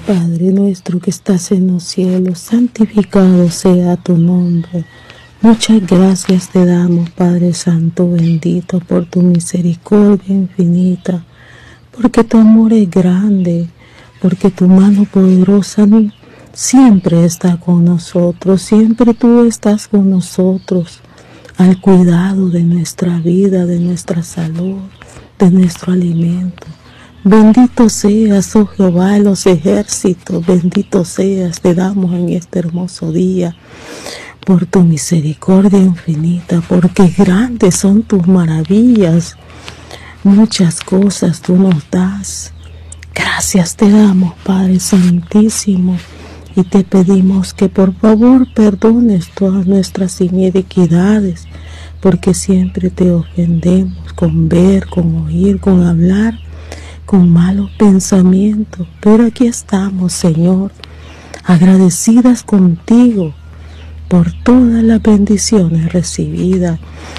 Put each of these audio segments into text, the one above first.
Padre nuestro que estás en los cielos, santificado sea tu nombre. Muchas gracias te damos, Padre Santo bendito, por tu misericordia infinita, porque tu amor es grande, porque tu mano poderosa siempre está con nosotros, siempre tú estás con nosotros, al cuidado de nuestra vida, de nuestra salud, de nuestro alimento. Bendito seas, oh Jehová de los ejércitos, bendito seas, te damos en este hermoso día, por tu misericordia infinita, porque grandes son tus maravillas, muchas cosas tú nos das. Gracias te damos, Padre Santísimo, y te pedimos que por favor perdones todas nuestras iniquidades, porque siempre te ofendemos con ver, con oír, con hablar, con malos pensamientos. Pero aquí estamos, Señor, agradecidas contigo por todas las bendiciones recibidas,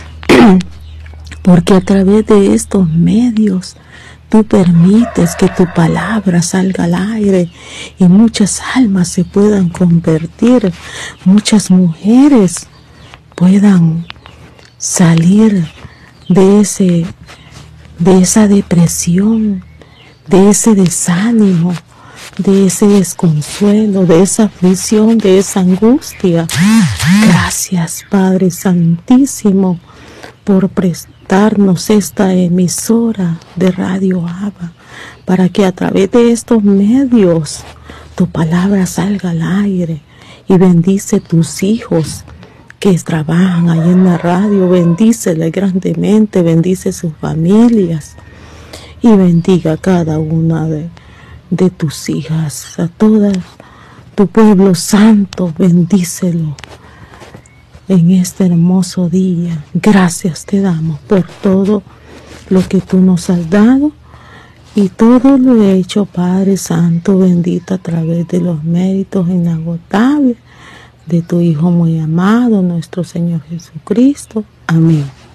porque a través de estos medios tú permites que tu palabra salga al aire y muchas almas se puedan convertir, muchas mujeres puedan salir de esa depresión, de ese desánimo, de ese desconsuelo, de esa aflicción, de esa angustia. Gracias, Padre Santísimo, por prestarnos esta emisora de Radio Abba, para que a través de estos medios tu palabra salga al aire y bendice tus hijos que trabajan ahí en la radio, bendíceles grandemente, bendice sus familias y bendiga a cada una de tus hijas, a todo tu pueblo santo, bendícelo en este hermoso día. Gracias te damos por todo lo que tú nos has dado y todo lo he hecho, Padre Santo bendito, a través de los méritos inagotables de tu Hijo muy amado, nuestro Señor Jesucristo. Amén.